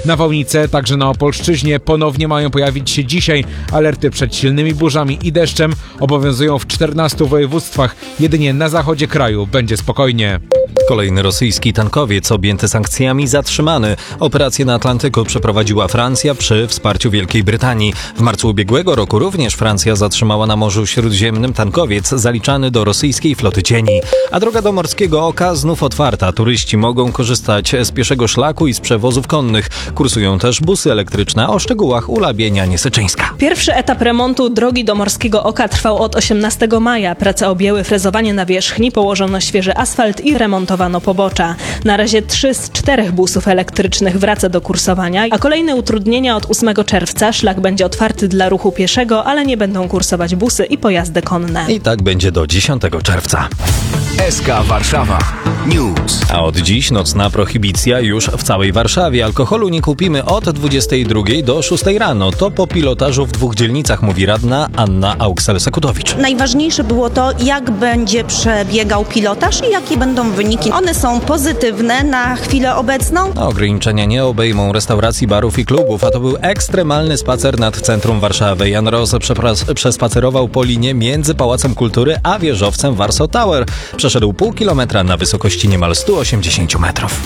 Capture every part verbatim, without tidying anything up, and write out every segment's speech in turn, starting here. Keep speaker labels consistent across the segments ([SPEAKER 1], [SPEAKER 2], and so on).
[SPEAKER 1] Nawałnice także na Opolszczyźnie ponownie mają pojawić się dzisiaj. Alerty przed silnymi burzami i deszczem obowiązują w czternastu województwach. Jedynie na zachodzie kraju będzie spokojnie.
[SPEAKER 2] Kolejny rosyjski tankowiec objęty sankcjami zatrzymany. Operację na Atlantyku przeprowadziła Francja przy wsparciu Wielkiej Brytanii. W marcu ubiegłego roku również Francja zatrzymała na Morzu Śródziemnym tankowiec zaliczany do rosyjskiej floty cieni. A droga do Morskiego Oka znów otwarta. Turyści mogą korzystać z pieszego szlaku i z przewozów konnych. Kursują też busy elektryczne. O szczegółach Ula Bienia-Niesyczyńska.
[SPEAKER 3] Pierwszy etap remontu drogi do Morskiego Oka trwał od osiemnastego maja. Prace objęły frezowanie nawierzchni, położono świeży asfalt i remontowano pobocza. Na razie trzy z czterech busów elektrycznych wraca do kursowania, a kolejne utrudnienia od ósmego czerwca. Szlak będzie otwarty dla ruchu pieszego, ale nie będą kursować busy i pojazdy konne.
[SPEAKER 2] I tak będzie do dziesiątego czerwca.
[SPEAKER 4] S K Warszawa News.
[SPEAKER 2] A od dziś nocna prohibicja już w całej Warszawie. Alkoholu nie kupimy od dwudziestej drugiej do szóstej rano. To po pilotażu w dwóch dzielnicach, mówi radna Anna Auksel-Sekutowicz.
[SPEAKER 5] Najważniejsze było to, jak będzie przebiegał pilotaż i jakie będą wyniki. One są pozytywne na chwilę obecną.
[SPEAKER 2] Ograniczenia nie obejmą restauracji, barów i klubów, a to był ekstremalny spacer nad centrum Warszawy. Jan Ros przepras- przespacerował po linie między Pałacem Kultury a wieżowcem Warsaw Tower. Przeszedł pół kilometra na wysokości niemal stu osiemdziesięciu metrów.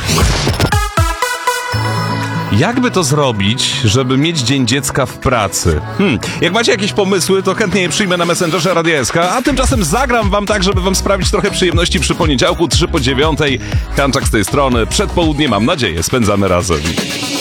[SPEAKER 6] Jakby to zrobić, żeby mieć Dzień Dziecka w pracy? Hmm. Jak macie jakieś pomysły, to chętnie je przyjmę na Messengerze Radia S K, a tymczasem zagram wam tak, żeby wam sprawić trochę przyjemności przy poniedziałku, trzy po dziewiątej. Hanczak z tej strony. Przed południem, mam nadzieję, spędzamy razem.